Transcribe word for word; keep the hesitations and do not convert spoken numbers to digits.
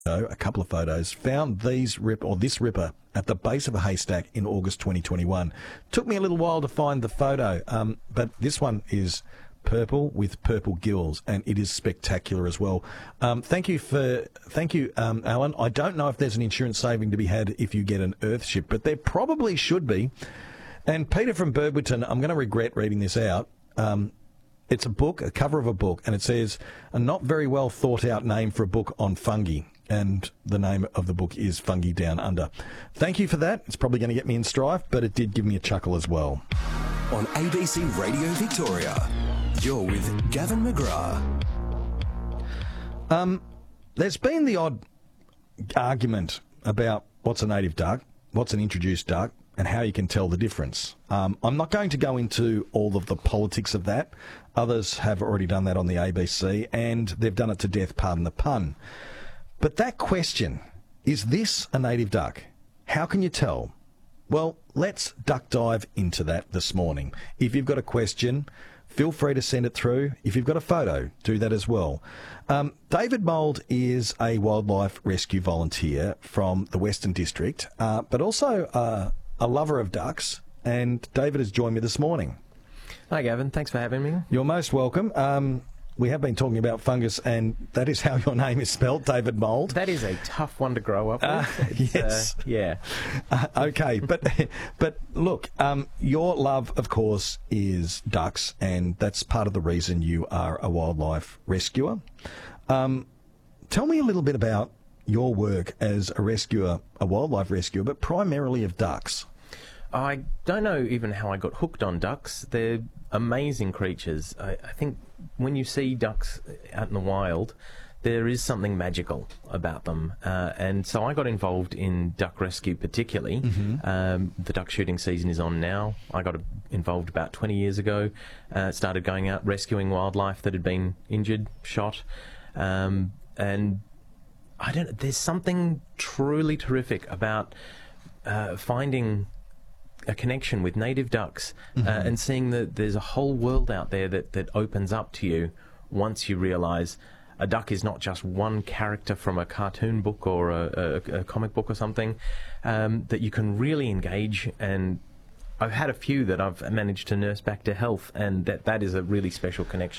A couple of photos, found these rip or this ripper at the base of a haystack in August twenty twenty-one. Took me a little while to find the photo, um, but this one is purple with purple gills, and it is spectacular as well. Um, thank you for thank you, um, Alan. I don't know if there's an insurance saving to be had if you get an Earthship, but there probably should be. And Peter from Birdwitton, I'm going to regret reading this out. Um, it's a book, a cover of a book, and it says a not very well thought out name for a book on fungi. And the name of the book is Fungi Down Under. Thank you for that. It's probably going to get me in strife, but it did give me a chuckle as well. On A B C Radio Victoria, you're with Gavin McGrath. Um, there's been the odd argument about what's a native duck, what's an introduced duck, and how you can tell the difference. Um, I'm not going to go into all of the politics of that. Others have already done that on the A B C, and they've done it to death, pardon the pun. But that question, is this a native duck? How can you tell? Well, let's duck dive into that this morning. If you've got a question, feel free to send it through. If you've got a photo, do that as well. Um, David Mould is a wildlife rescue volunteer from the Western District, uh, but also uh, a lover of ducks. And David has joined me this morning. Hi, Gavin. Thanks for having me. You're most welcome. Um, We have been talking about fungus, and that is how your name is spelled, David Mould. That is a tough one to grow up with. Uh, yes. Uh, yeah. Uh, okay, but but look, um, your love, of course, is ducks, and that's part of the reason you are a wildlife rescuer. Um, tell me a little bit about your work as a rescuer, a wildlife rescuer, but primarily of ducks. I don't know even how I got hooked on ducks. They're amazing creatures. I, I think when you see ducks out in the wild, there is something magical about them. Uh, and so I got involved in duck rescue particularly. Mm-hmm. Um, the duck shooting season is on now. I got involved about twenty years ago. Uh, started going out rescuing wildlife that had been injured, shot. Um, and I don't. There's something truly terrific about uh, finding a connection with native ducks, mm-hmm. uh, and seeing that there's a whole world out there that, that opens up to you once you realise a duck is not just one character from a cartoon book or a, a, a comic book or something, um, that you can really engage. And I've had a few that I've managed to nurse back to health, and that, that is a really special connection.